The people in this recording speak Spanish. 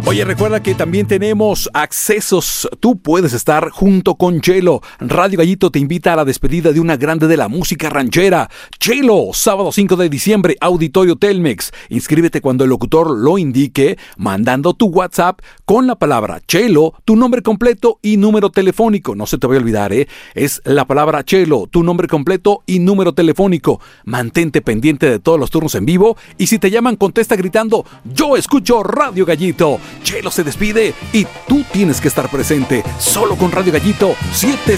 Oye, recuerda que también tenemos accesos. Tú puedes estar junto con Chelo. Radio Gallito te invita a la despedida de una grande de la música ranchera. Chelo, sábado 5 de diciembre, Auditorio Telmex. Inscríbete cuando el locutor lo indique, mandando tu WhatsApp con la palabra Chelo, tu nombre completo y número telefónico. No se te vaya a olvidar, es la palabra Chelo, tu nombre completo y número telefónico. Mantente pendiente de todos los turnos en vivo y si te llaman, contesta gritando: yo escucho Radio Gallito. Chelo se despide y tú tienes que estar presente. Solo con Radio Gallito 7